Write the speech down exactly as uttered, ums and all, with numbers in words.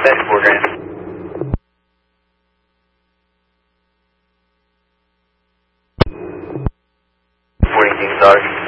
Dispatch four grand. What do you think, sorry?